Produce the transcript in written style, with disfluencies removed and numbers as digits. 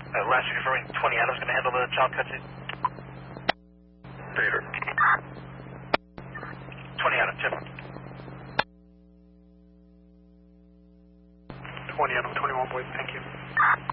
Last you're confirming 20 Adams going to handle the child cutscene? Dater. 20 Adams, Chip. 20 Adam, 21 boys, thank you.